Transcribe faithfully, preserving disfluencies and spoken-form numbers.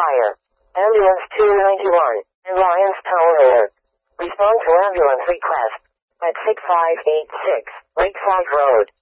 fire. Ambulance two ninety-one and Lions Tower. Respond to ambulance request at six five eight six Lakeside Road.